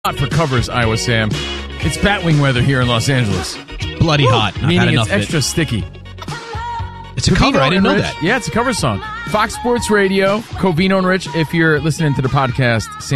Hot for covers, Iowa Sam. It's Batwing weather here in Los Angeles. Bloody hot. I've had Meaning enough it's of extra it. sticky. It's a cover. I didn't know that. Yeah, it's a cover song. Fox Sports Radio, Covino and Rich. If you're listening to the podcast,